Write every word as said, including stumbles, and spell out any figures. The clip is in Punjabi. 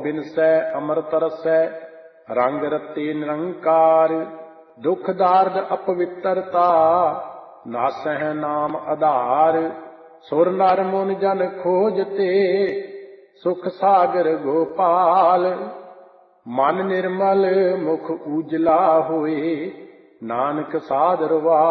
ਬਿਨਸੈ ਅੰਮ੍ਰਿਤ ਰਸੈ ਰੰਗ ਰਤੇ ਨਿਰੰਕਾਰ। ਦੁਖ ਦਾਰਦ ਅਪਵਿੱਤਰਤਾ ਨਾਸਹਿ ਨਾਮ ਆਧਾਰ। ਸੁਰ ਨਰ ਮੁਨ ਜਨ ਖੋਜਤੇ ਸੁਖ ਸਾਗਰ ਗੋਪਾਲ। ਮਨ ਨਿਰਮਲ ਮੁਖ ਉਜਲਾ ਹੋਏ ਨਾਨਕ ਸਾਧਰ ਵਾ